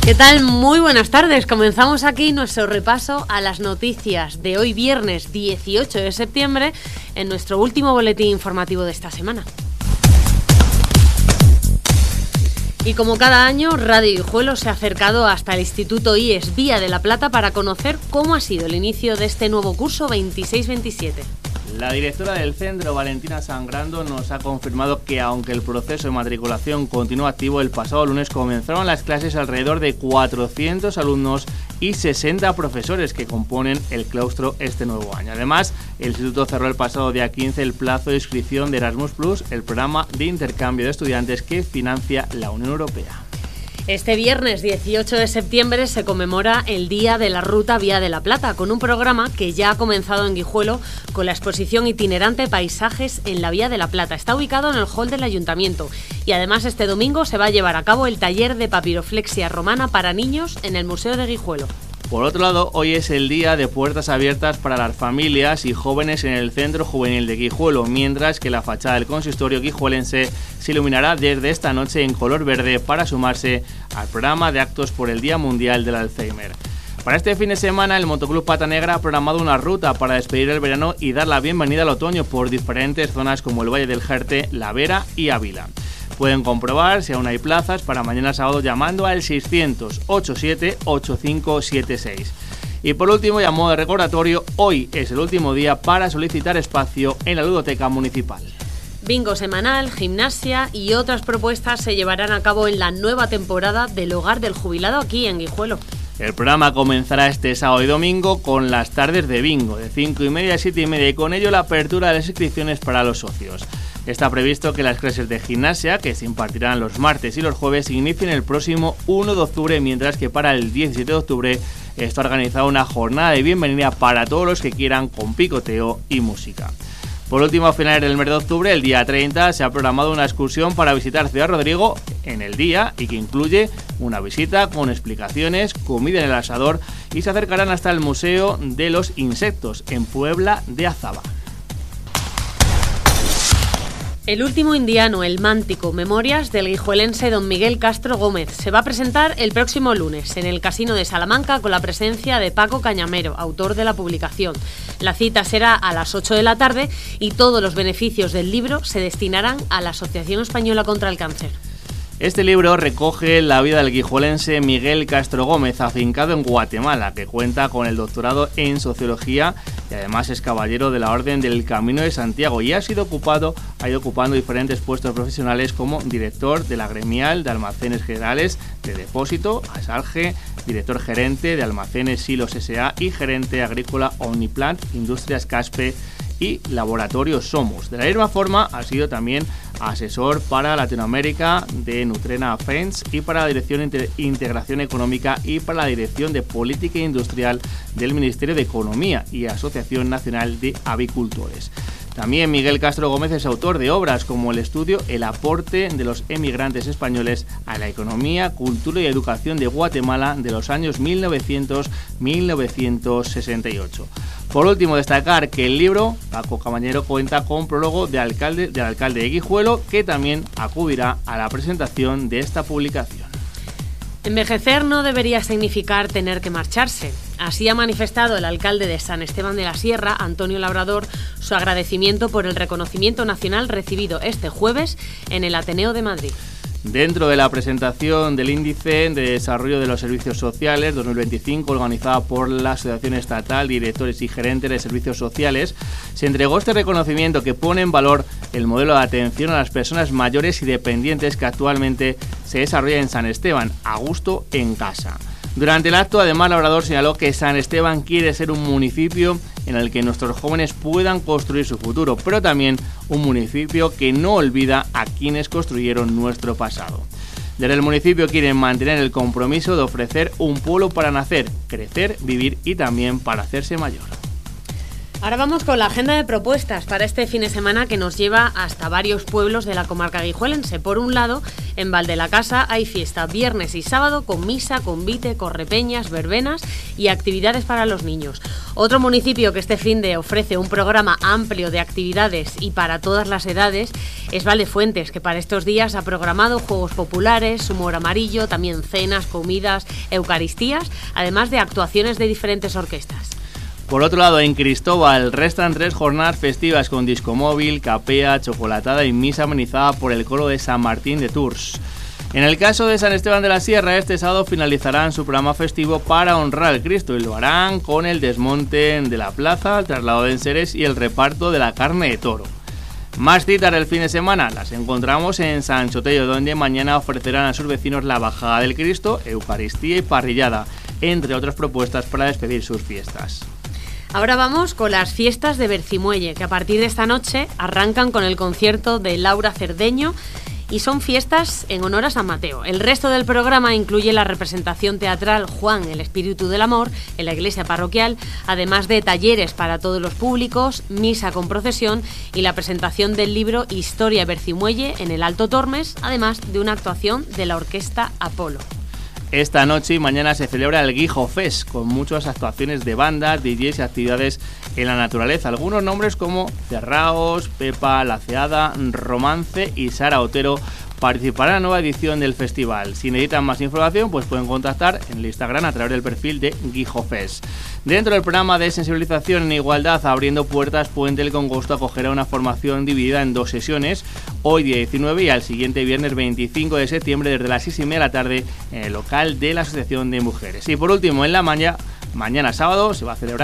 ¿Qué tal? Muy buenas tardes. Comenzamos aquí nuestro repaso a las noticias de hoy viernes 18 de septiembre en nuestro último boletín informativo de esta semana. Y como cada año, Radio Guijuelo se ha acercado hasta el Instituto IES Vía de la Plata para conocer cómo ha sido el inicio de este nuevo curso 26-27. La directora del centro, Valentina Sangrando, nos ha confirmado que aunque el proceso de matriculación continúa activo, el pasado lunes comenzaron las clases alrededor de 400 alumnos y 60 profesores que componen el claustro este nuevo año. Además, el instituto cerró el pasado día 15 el plazo de inscripción de Erasmus Plus, el programa de intercambio de estudiantes que financia la Unión Europea. Este viernes 18 de septiembre se conmemora el Día de la Ruta Vía de la Plata, con un programa que ya ha comenzado en Guijuelo con la exposición itinerante Paisajes en la Vía de la Plata. Está ubicado en el hall del Ayuntamiento y además este domingo se va a llevar a cabo el taller de papiroflexia romana para niños en el Museo de Guijuelo. Por otro lado, hoy es el día de puertas abiertas para las familias y jóvenes en el Centro Juvenil de Guijuelo, mientras que la fachada del consistorio guijuelense se iluminará desde esta noche en color verde para sumarse al programa de actos por el Día Mundial del Alzheimer. Para este fin de semana, el Motoclub Pata Negra ha programado una ruta para despedir el verano y dar la bienvenida al otoño por diferentes zonas como el Valle del Jerte, La Vera y Ávila. Pueden comprobar si aún hay plazas para mañana sábado llamando al 600-87-8576. Y por último, y a modo de recordatorio, hoy es el último día para solicitar espacio en la ludoteca municipal. Bingo semanal, gimnasia y otras propuestas se llevarán a cabo en la nueva temporada del Hogar del Jubilado aquí en Guijuelo. El programa comenzará este sábado y domingo con las tardes de bingo, de 5:30 a 7:30, y con ello la apertura de las inscripciones para los socios. Está previsto que las clases de gimnasia, que se impartirán los martes y los jueves, inicien el próximo 1 de octubre, mientras que para el 17 de octubre está organizada una jornada de bienvenida para todos los que quieran, con picoteo y música. Por último, a finales del mes de octubre, el día 30, se ha programado una excursión para visitar Ciudad Rodrigo en el día y que incluye una visita con explicaciones, comida en el asador, y se acercarán hasta el Museo de los Insectos en Puebla de Azaba. El último indiano, el Mántico, memorias del guijuelense don Miguel Castro Gómez, se va a presentar el próximo lunes en el Casino de Salamanca con la presencia de Paco Cañamero, autor de la publicación. La cita será a las 8 de la tarde y todos los beneficios del libro se destinarán a la Asociación Española contra el Cáncer. Este libro recoge la vida del guijuelense Miguel Castro Gómez, afincado en Guatemala, que cuenta con el doctorado en Sociología y además es caballero de la Orden del Camino de Santiago y ha ido ocupando diferentes puestos profesionales como director de la Gremial de Almacenes Generales de Depósito, Asalge, director gerente de Almacenes Silos S.A. y gerente agrícola Omniplant Industrias Caspe y Laboratorio Somos. De la misma forma, ha sido también asesor para Latinoamérica de Nutrena Friends y para la Dirección de Integración Económica y para la Dirección de Política Industrial del Ministerio de Economía y Asociación Nacional de Avicultores. También Miguel Castro Gómez es autor de obras como el estudio El aporte de los emigrantes españoles a la economía, cultura y educación de Guatemala de los años 1900-1968. Por último, destacar que el libro Paco Cañamero cuenta con prólogo del alcalde de Guijuelo, que también acudirá a la presentación de esta publicación. Envejecer no debería significar tener que marcharse. Así ha manifestado el alcalde de San Esteban de la Sierra, Antonio Labrador, su agradecimiento por el reconocimiento nacional recibido este jueves en el Ateneo de Madrid. Dentro de la presentación del Índice de Desarrollo de los Servicios Sociales 2025, organizada por la Asociación Estatal de Directores y Gerentes de Servicios Sociales, se entregó este reconocimiento que pone en valor el modelo de atención a las personas mayores y dependientes que actualmente se desarrolla en San Esteban, a gusto en casa. Durante el acto, además, Labrador señaló que San Esteban quiere ser un municipio en el que nuestros jóvenes puedan construir su futuro, pero también un municipio que no olvida a quienes construyeron nuestro pasado. Desde el municipio quieren mantener el compromiso de ofrecer un pueblo para nacer, crecer, vivir y también para hacerse mayor. Ahora vamos con la agenda de propuestas para este fin de semana que nos lleva hasta varios pueblos de la comarca guijuelense. Por un lado, en Valdelacasa hay fiesta viernes y sábado con misa, convite, correpeñas, verbenas y actividades para los niños. Otro municipio que este fin de ofrece un programa amplio de actividades y para todas las edades es Valdefuentes, que para estos días ha programado juegos populares, humor amarillo, también cenas, comidas, eucaristías, además de actuaciones de diferentes orquestas. Por otro lado, en Cristóbal restan 3 jornadas festivas con discomóvil, capea, chocolatada y misa amenizada por el coro de San Martín de Tours. En el caso de San Esteban de la Sierra, este sábado finalizarán su programa festivo para honrar al Cristo y lo harán con el desmonte de la plaza, el traslado de enseres y el reparto de la carne de toro. Más citas del fin de semana las encontramos en San Sotello, donde mañana ofrecerán a sus vecinos la bajada del Cristo, eucaristía y parrillada, entre otras propuestas para despedir sus fiestas. Ahora vamos con las fiestas de Bercimuelle, que a partir de esta noche arrancan con el concierto de Laura Cerdeño y son fiestas en honor a San Mateo. El resto del programa incluye la representación teatral Juan, el Espíritu del Amor, en la iglesia parroquial, además de talleres para todos los públicos, misa con procesión y la presentación del libro Historia Bercimuelle en el Alto Tormes, además de una actuación de la orquesta Apolo. Esta noche y mañana se celebra el Guijo Fest, con muchas actuaciones de bandas, DJs y actividades en la naturaleza. Algunos nombres como Cerraos, Pepa Laceada, Romance y Sara Otero participarán en la nueva edición del festival. Si necesitan más información, pues pueden contactar en el Instagram a través del perfil de Guijo Fest. Dentro del programa de sensibilización en igualdad, Abriendo Puertas, Puente del Congosto acogerá una formación dividida en 2 sesiones, hoy día 19 y al siguiente viernes 25 de septiembre desde las 6:30 de la tarde en el local de la Asociación de Mujeres. Y por último, en la mañana sábado se va a celebrar